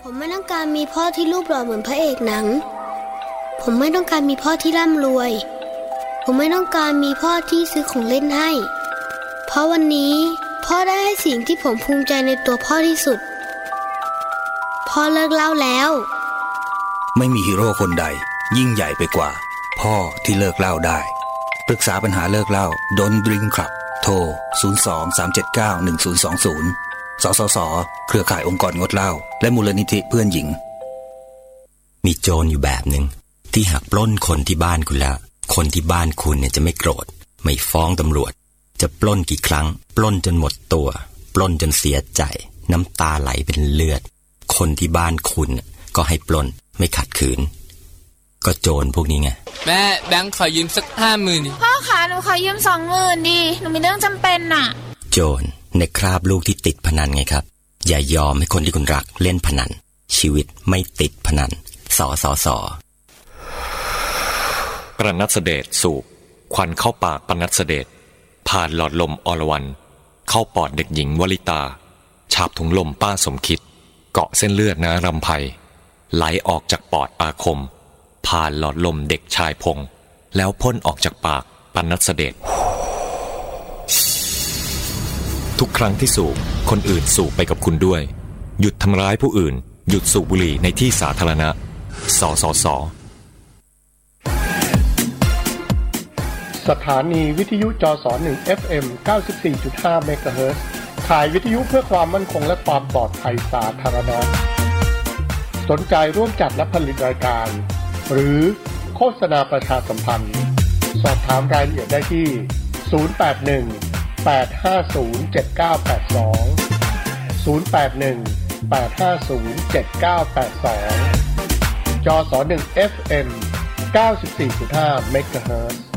ผมไม่ต้องการมีพ่อที่รูปหล่อเหมือนพระเอกหนังผมไม่ต้องการมีพ่อที่ร่ำรวยผมไม่ต้องการมีพ่อที่ซื้อของเล่นให้เพราะวันนี้พ่อได้ให้สิ่งที่ผมภูมิใจในตัวพ่อที่สุดพ่อเลิกเล่าแล้วไม่มีฮีโร่คนใดยิ่งใหญ่ไปกว่าพ่อที่เลิกเล่าได้ปรึกษาปัญหาเลิกเล่า Don't Drink Club โทร 02-379-1020 สสส.เครือข่ายองค์กรงดเหล้าและมูลนิธิเพื่อนหญิงมีโจรอยู่แบบหนึ่งที่หากปล้นคนที่บ้านคุณแล้วคนที่บ้านคุณเนี่ยจะไม่โกรธไม่ฟ้องตำรวจจะปล้นกี่ครั้งปล้นจนหมดตัวปล้นจนเสียใจน้ำตาไหลเป็นเลือดคนที่บ้านคุณก็ให้ปล้นไม่ขัดขืนก็โจรพวกนี้ไงแม่แบงค์ขอยืมสัก 50,000 ดิพ่อคะหนูขอยืม 20,000 ดิหนูมีเรื่องจำเป็นน่ะโจรในคราบลูกที่ติดพนันไงครับอย่ายอมให้คนที่คุณรักเล่นพนันชีวิตไม่ติดพนันสสส. ปรนัสเดชสูบควันเข้าปากปรนัสเดชผ่านหลอดลมอรวรรณเข้าปอดเด็กหญิงวลิตาฉาบถุงลมป้าสมคิดเกาะเส้นเลือดนารำไพไหลออกจากปอดอาคมผ่านหลอดลมเด็กชายพงแล้วพ่นออกจากปากปรนัสเดชทุกครั้งที่สูบคนอื่นสูบไปกับคุณด้วยหยุดทำร้ายผู้อื่นหยุดสูบบุหรี่ในที่สาธารณะสสส. สถานีวิทยุจส1 FM 94.5 เมกะเฮิรตซ์ข่ายวิทยุเพื่อความมั่นคงและความปลอดภัยสาธารณะสนใจร่วมจัดและผลิตรายการหรือโฆษณาประชาสัมพันธ์สอบถามรายละเอียดได้ที่081-850-7982 081-850-7982 จส1 FM 94.5 เมกะเฮิรตซ์